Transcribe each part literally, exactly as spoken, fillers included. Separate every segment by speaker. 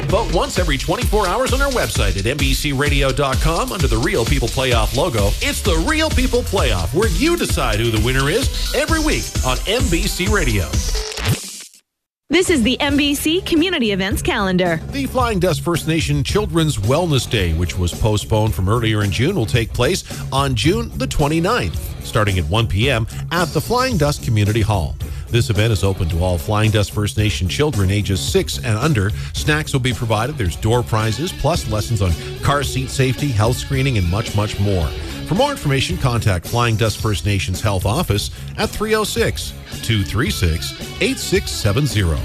Speaker 1: Vote once every twenty-four hours on our website at N B C radio dot com under the Real People Playoff logo. It's the Real People Playoff, where you decide who the winner is every week on N B C Radio.
Speaker 2: This is the N B C Community Events Calendar.
Speaker 1: The Flying Dust First Nation Children's Wellness Day, which was postponed from earlier in June, will take place on June the twenty-ninth, starting at one p.m. at the Flying Dust Community Hall. This event is open to all Flying Dust First Nation children ages six and under. Snacks will be provided. There's door prizes, plus lessons on car seat safety, health screening, and much, much more. For more information, contact Flying Dust First Nations Health Office at three oh six, two three six, eight six seven zero.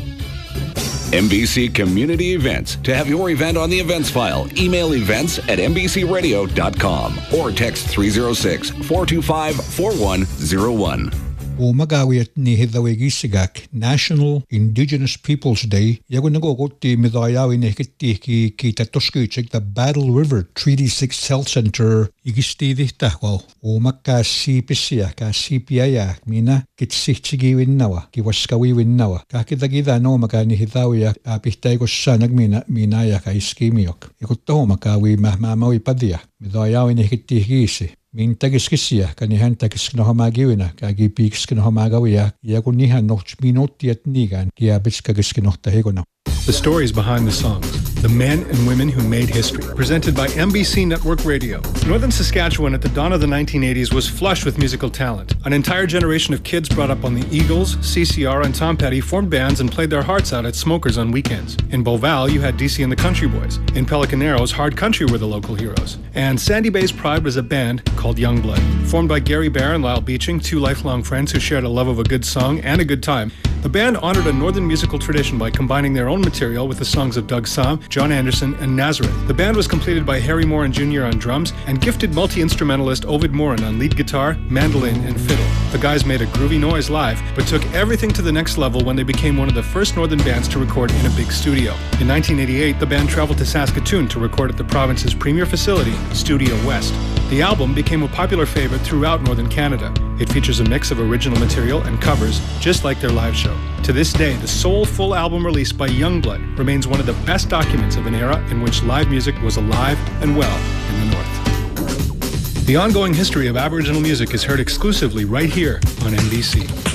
Speaker 3: N B C Community Events. To have your event on the events file, email events at N B C radio dot com or text three oh six, four two five, four one oh one.
Speaker 4: Umagawiyat ni Hidawigisigak National Indigenous Peoples Day. Yago nagogotti midayawi nekiti ki kitatoskichik the Battle River Treaty six Health Center igistidi tahwal. Umaka sipisia ka sipiaya mina kitsichigi winnawa kiwaskawi winnawa. Kakitagida no maka ni Hidawiya apihtago sanag mina minaya ka iskimiok. Ikuto makawi mahmamawi padia. Midayawi nekiti hisi. Min tagiskisia kanihan tagiskinohamagiwina kagi pikskinohamagawiya yakunihan noch minutiat nigan kiabiskagiskinohtahigona.
Speaker 5: The stories behind the songs, the men and women who made history. Presented by N B C Network Radio. Northern Saskatchewan at the dawn of the nineteen eighties was flush with musical talent. An entire generation of kids brought up on the Eagles, C C R, and Tom Petty formed bands and played their hearts out at Smokers on weekends. In Beauval, you had D C and the Country Boys. In Pelican Arrows, Hard Country were the local heroes. And Sandy Bay's pride was a band called Youngblood. Formed by Gary Bear and Lyle Beeching, two lifelong friends who shared a love of a good song and a good time, the band honored a northern musical tradition by combining their own material with the songs of Doug Sahm, John Anderson, and Nazareth. The band was completed by Harry Moran Junior on drums and gifted multi-instrumentalist Ovid Moran on lead guitar, mandolin, and fiddle. The guys made a groovy noise live, but took everything to the next level when they became one of the first northern bands to record in a big studio. In nineteen eighty-eight, the band traveled to Saskatoon to record at the province's premier facility, Studio West. The album became a popular favorite throughout northern Canada. It features a mix of original material and covers, just like their live show. To this day, the sole full album released by Youngblood remains one of the best documents of an era in which live music was alive and well in the North. The ongoing history of Aboriginal music is heard exclusively right here on N B C.